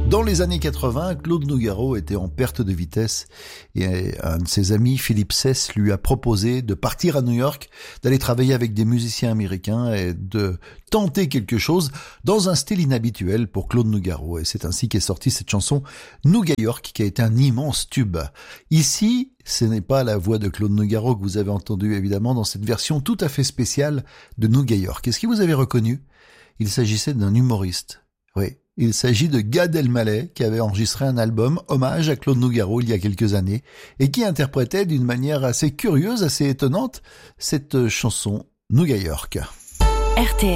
Dans les années 80, Claude Nougaro était en perte de vitesse et un de ses amis, Philippe Sess, lui a proposé de partir à New York, d'aller travailler avec des musiciens américains et de tenter quelque chose dans un style inhabituel pour Claude Nougaro. Et c'est ainsi qu'est sortie cette chanson Nouga York, qui a été un immense tube. Ici, ce n'est pas la voix de Claude Nougaro que vous avez entendue évidemment dans cette version tout à fait spéciale de Nouga York. Est-ce que vous avez reconnu ? Il s'agissait d'un humoriste. Oui. Il s'agit de Gad Elmaleh qui avait enregistré un album hommage à Claude Nougaro il y a quelques années et qui interprétait d'une manière assez curieuse, assez étonnante, cette chanson Nouga York. RTL.